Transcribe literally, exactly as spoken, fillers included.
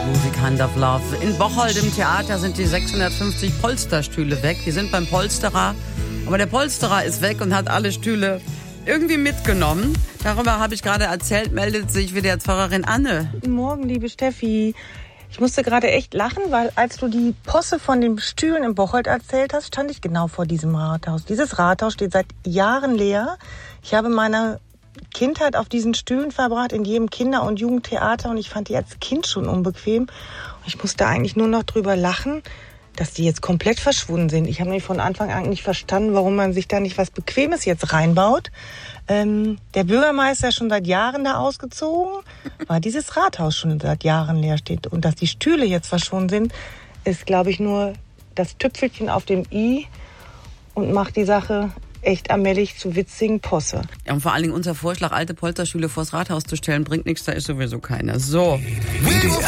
Musik Hand of Love. In Bocholt im Theater sind die sechshundertfünfzig Polsterstühle weg. Die sind beim Polsterer. Aber der Polsterer ist weg und hat alle Stühle irgendwie mitgenommen. Darüber habe ich gerade erzählt, meldet sich wieder Pfarrerin Anne. Guten Morgen, liebe Steffi. Ich musste gerade echt lachen, weil als du die Posse von den Stühlen in Bocholt erzählt hast, stand ich genau vor diesem Rathaus. Dieses Rathaus steht seit Jahren leer. Ich habe meine Kindheit auf diesen Stühlen verbracht, in jedem Kinder- und Jugendtheater, und ich fand die als Kind schon unbequem. Und ich musste eigentlich nur noch drüber lachen, dass die jetzt komplett verschwunden sind. Ich habe nämlich von Anfang an nicht verstanden, warum man sich da nicht was Bequemes jetzt reinbaut. Ähm, der Bürgermeister ist schon seit Jahren da ausgezogen, weil dieses Rathaus schon seit Jahren leer steht. Und dass die Stühle jetzt verschwunden sind, ist, glaube ich, nur das Tüpfelchen auf dem i und macht die Sache echt allmählich zu witzigen Posse. Ja, und vor allen Dingen unser Vorschlag, alte Polsterstühle vors Rathaus zu stellen, bringt nichts, da ist sowieso keiner. So. W D